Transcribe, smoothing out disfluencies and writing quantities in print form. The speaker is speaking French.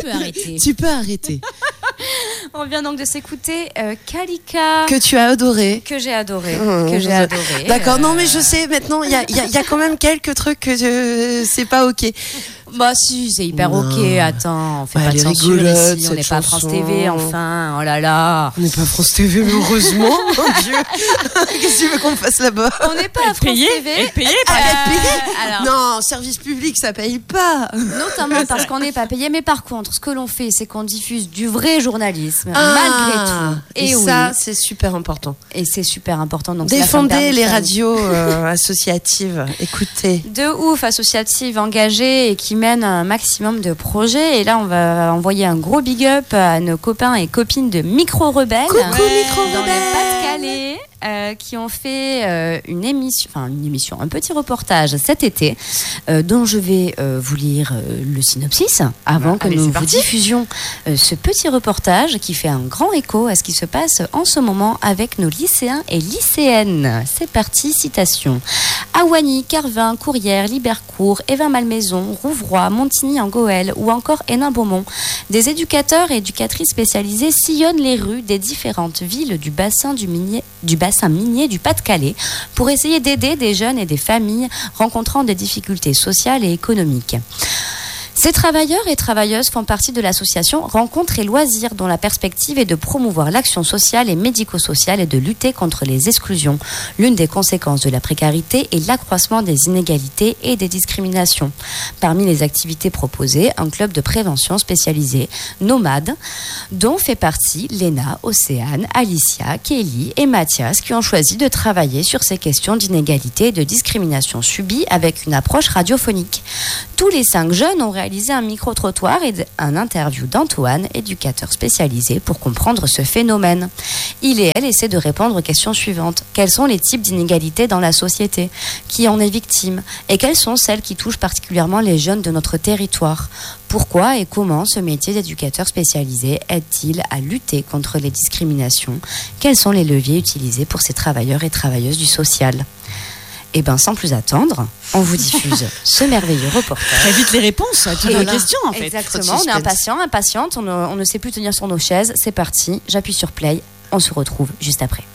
peux arrêter. Tu peux arrêter. On vient donc de s'écouter Kalika. Que tu as adoré. Que j'ai adoré. Que j'ai adoré. D'accord, non mais je sais, maintenant, il y a quand même quelques trucs que c'est pas ok. Bah si, c'est hyper ok. Attends, on fait pas de elle est censure rigolote, ici. On n'est cette pas France chanson. TV, enfin. Oh là là. On n'est pas France TV, mais heureusement, mon Dieu. Qu'est-ce que tu veux qu'on fasse là-bas? On n'est pas à France TV. Être payé Alors, Non, service public, ça paye pas. notamment parce qu'on n'est pas payé. Mais par contre, ce que l'on fait, c'est qu'on diffuse du vrai journalisme, malgré tout. Et oui. ça, c'est super important. Et c'est super important. Donc, cela, ça me Défendez permet de les faire radios associatives. Écoutez. de ouf, associatives engagées et qui mènent un maximum de projets. Et là, on va envoyer un gros big up à nos copains et copines de Micro Rebelles. Coucou, dans Micro le Rebelles. Pas-de-Calais. Qui ont fait une émission, un petit reportage cet été, dont je vais vous lire le synopsis avant que nous vous diffusions ce petit reportage qui fait un grand écho à ce qui se passe en ce moment avec nos lycéens et lycéennes. C'est parti, citation. Awani, Carvin, Courrières, Libercourt, Évin-Malmaison, Rouvroy, Montigny-en-Goël ou encore Hénin-Beaumont, des éducateurs et éducatrices spécialisés sillonnent les rues des différentes villes du bassin minier du Pas-de-Calais pour essayer d'aider des jeunes et des familles rencontrant des difficultés sociales et économiques. Ces travailleurs et travailleuses font partie de l'association Rencontres et Loisirs, dont la perspective est de promouvoir l'action sociale et médico-sociale et de lutter contre les exclusions. L'une des conséquences de la précarité est l'accroissement des inégalités et des discriminations. Parmi les activités proposées, un club de prévention spécialisé, Nomade, dont fait partie Léna, Océane, Alicia, Kelly et Mathias, qui ont choisi de travailler sur ces questions d'inégalité et de discrimination subies avec une approche radiophonique. Tous les 5 jeunes ont réalisé un micro-trottoir et un interview d'Antoine, éducateur spécialisé, pour comprendre ce phénomène. Il et elle essaient de répondre aux questions suivantes. Quels sont les types d'inégalités dans la société? Qui en est victime? Et quelles sont celles qui touchent particulièrement les jeunes de notre territoire? Pourquoi et comment ce métier d'éducateur spécialisé aide-t-il à lutter contre les discriminations? Quels sont les leviers utilisés pour ces travailleurs et travailleuses du social? Et bien, sans plus attendre, on vous diffuse ce merveilleux reportage. Très vite les réponses à toutes vos questions, en fait. Exactement, on est impatiente, on ne sait plus tenir sur nos chaises. C'est parti, j'appuie sur play, on se retrouve juste après.